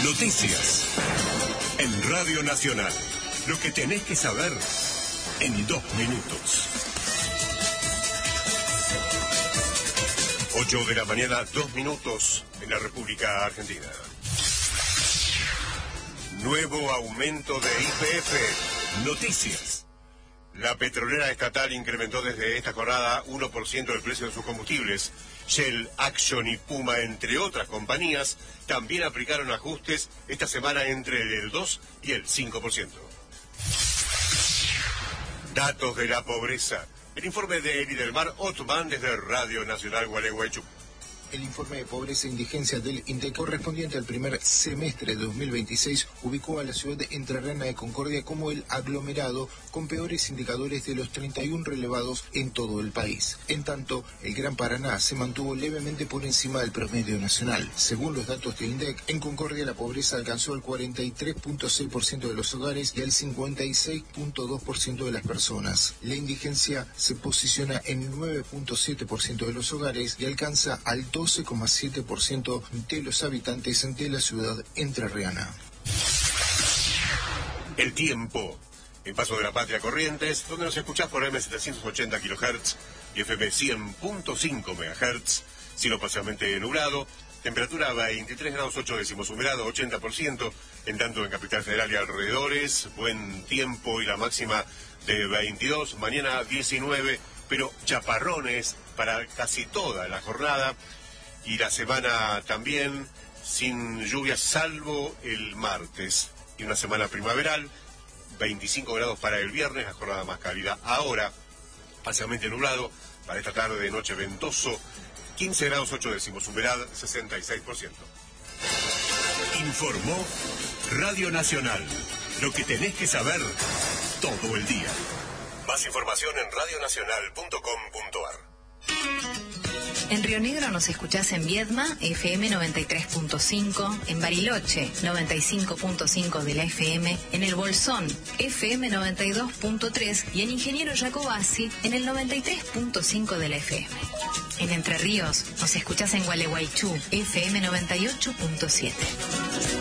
Noticias en Radio Nacional. Lo que tenés que saber en 2 minutos. 8 de la mañana, 2 minutos en la República Argentina. Nuevo aumento de YPF. Noticias. La petrolera estatal incrementó desde esta jornada 1% el precio de sus combustibles. Shell, Action y Puma, entre otras compañías, también aplicaron ajustes esta semana entre el 2 y el 5%. Datos de la pobreza. El informe de Elidelmar Otman desde Radio Nacional Gualeguaychú. El informe de pobreza e indigencia del INDEC correspondiente al primer semestre de 2026 ubicó a la ciudad entrerriana de Concordia como el aglomerado con peores indicadores de los 31 relevados en todo el país. En tanto, el Gran Paraná se mantuvo levemente por encima del promedio nacional. Según los datos del INDEC, en Concordia la pobreza alcanzó el 43.6% de los hogares y el 56.2% de las personas. La indigencia se posiciona en el 9.7% de los hogares y alcanza al 12,7% de los habitantes de la ciudad entrerriana. El tiempo. En Paso de la Patria Corrientes, donde nos escuchás por M780 kHz y FM 100.5 MHz, cielo parcialmente nublado, temperatura 23 grados 8 décimos, humedad 80%, en tanto en Capital Federal y alrededores, buen tiempo y la máxima de 22, mañana 19, pero chaparrones para casi toda la jornada. Y la semana también sin lluvias, salvo el martes. Y una semana primaveral, 25 grados para el viernes, la jornada más cálida. Ahora, parcialmente nublado, para esta tarde, noche ventoso, 15 grados 8 décimos, humedad 66%. Informó Radio Nacional. Lo que tenés que saber todo el día. Más información en radionacional.com.ar. En Río Negro nos escuchás en Viedma, FM 93.5, en Bariloche, 95.5 de la FM, en El Bolsón, FM 92.3 y en Ingeniero Jacobasi, en el 93.5 de la FM. En Entre Ríos nos escuchás en Gualeguaychú, FM 98.7.